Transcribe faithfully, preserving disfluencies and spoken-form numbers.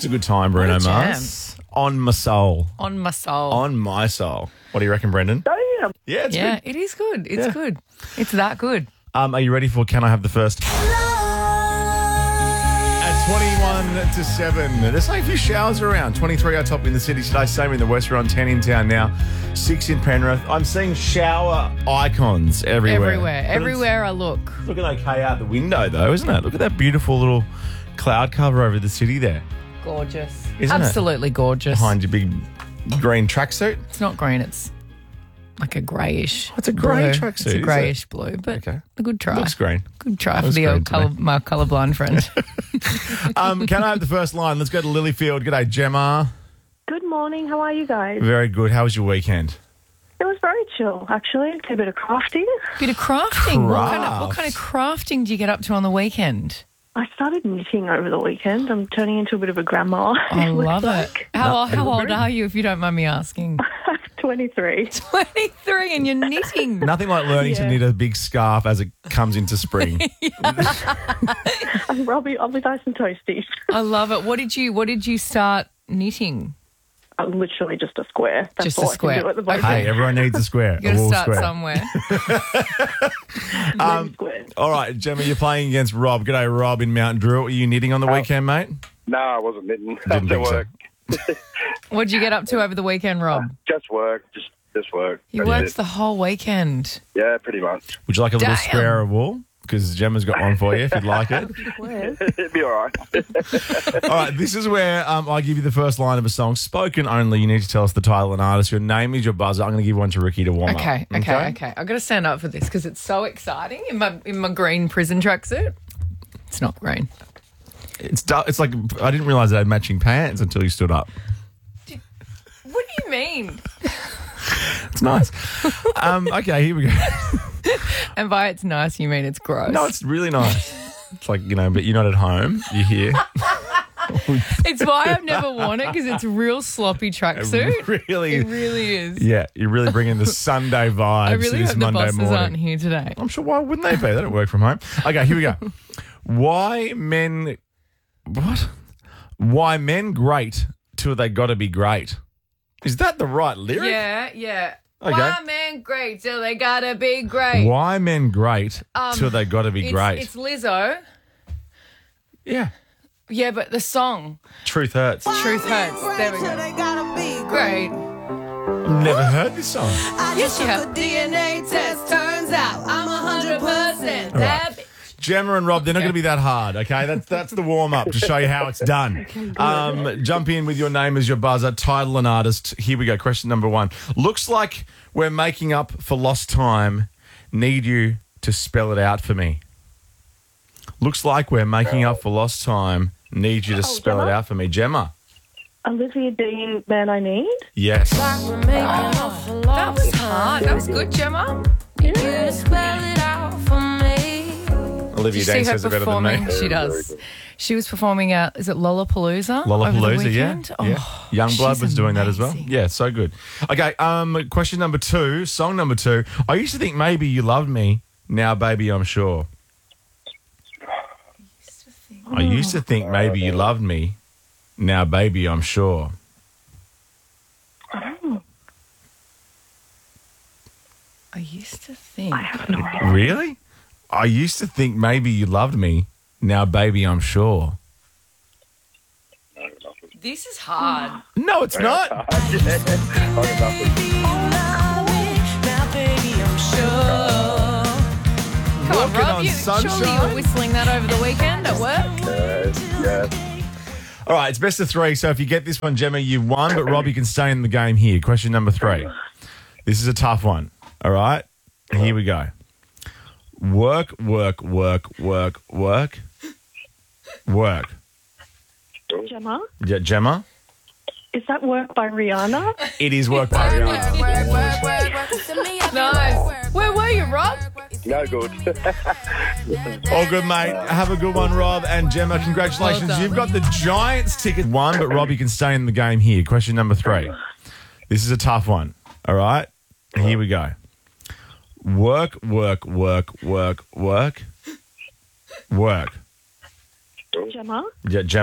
Just a good time, Bruno What a jam. Mars. On my soul. On my soul. On my soul. What do you reckon, Brendan? Damn. Yeah, it's yeah, good. it is good. It's Yeah. good. It's that good. Um, are you ready for Can I Have the First? At twenty-one to seven, there's like a few showers around. twenty-three are top in the city today, same in the west. We're on ten in town now, six in Penrith. I'm seeing shower icons everywhere. Everywhere. But it's Everywhere I look. looking okay out the window, though, isn't it? Look at that beautiful little cloud cover over the city there. Gorgeous. Isn't it? Absolutely gorgeous. Behind your big green tracksuit. It's not green, it's like a greyish. It's a grey blue. tracksuit, It's is a it? greyish blue, but Okay. a good try. Looks green. Good try for Looks the green old to me. colour, my colourblind friend. Um, can I have the first line? Let's go to Lilyfield. G'day, Gemma. Good morning. How are you guys? Very good. How was your weekend? It was very chill, actually. Did a bit of crafting. Bit of crafting. What kind of, Craft. what kind of crafting do you get up to on the weekend? I started knitting over the weekend. I'm turning into a bit of a grandma. I looks love it. like. How, how old are you, if you don't mind me asking? twenty-three. twenty-three and you're knitting. Nothing like learning to Yeah. knit a big scarf as it comes into spring. I'll be, I'll be nice and toasty. I love it. What did you What did you start knitting? I'm literally just a square. That's Just a all square. I can do at the moment. Hey, everyone needs a square. You a got to wall start square. somewhere. Um, square. All right, Gemma, you're playing against Rob. G'day, Rob in Mount Druitt. Were you knitting on the weekend, mate? No, I wasn't knitting. Didn't After think so. work. What did you get up to over the weekend, Rob? Just work. Just just work. You That's worked it. the whole weekend. Yeah, pretty much. Would you like a little Damn. square of wool? Because Gemma's got one for you if you'd like it. Square. It'd be all right. All right, this is where um, I give you the first line of a song. Spoken only. You need to tell us the title and artist. Your name is your buzzer. I'm going to give one to Ricky to warm up. Okay, okay, okay. I've got to stand up for this because it's so exciting in my in my green prison tracksuit. It's not green. It's du- It's like I didn't realise they had matching pants until you stood up. What do you mean? It's nice. um, okay, here we go. And by it's nice, you mean it's gross. No, it's really nice. It's like, you know, but you're not at home. You're here. It's why I've never worn it because it's a real sloppy tracksuit. It really It really is. Yeah, you're really bringing the Sunday vibes I to really this hope the Monday bosses morning. aren't here today. I'm sure, why wouldn't they be? They don't work from home. Okay, here we go. Why men... What? Why men great till they got to be great? Is that the right lyric? Yeah, yeah. Okay. Why men great till they gotta be great? Why men great Um, till they got to be It's, great? it's Lizzo. Yeah. Yeah, but the song, Truth hurts. Truth Hurts. There we go. Great. Never heard this song. Yes, you have. D N A test turns out I'm one hundred percent that bitch. Gemma and Rob, they're not going to be that hard, okay? That's that's the warm-up to show you how it's done. Um, jump in with your name as your buzzer, title and artist. Here we go, question number one. Looks like we're making up for lost time. Need you to spell it out for me. Looks like we're making up for lost time. Need you to spell it Gemma? out for me. Gemma? Olivia Dean, Man I Need. Yes. That was hard. That was good, Gemma. Yeah. Olivia Did you Dean see her says it better than performing? me. She does. She was performing at, is it Lollapalooza? Lollapalooza, over the yeah. weekend? yeah. Oh, Youngblood she's was doing that as well. amazing. Yeah, so good. Okay, um, question number two, song number two. I used to think maybe you loved me. Now, baby, I'm sure. I used to think maybe you loved me. Now, baby, I'm sure. I used to think. Really? I used to think maybe you loved me. Now, baby, I'm sure. This is hard. No, it's not. Come on, Walking Rob. on You, surely you sunshine. were whistling that over the weekend at work? Yeah. All right, it's best of three. So if you get this one, Gemma, you've won. But Rob, you can stay in the game here. Question number three. This is a tough one. All right, here we go. Work, work, work, work, work, work. Gemma. Yeah, Gemma. Is that Work by Rihanna? It is work by Rihanna. Nice. Where were you, Rob? No good. All good, mate. Have a good one, Rob. And Gemma, congratulations. Well done. You've got the Giants ticket. One, but Rob, you can stay in the game here. Question number three. This is a tough one. All right? Here we go. Work, work, work, work, work, work. Gemma. Yeah, Gemma.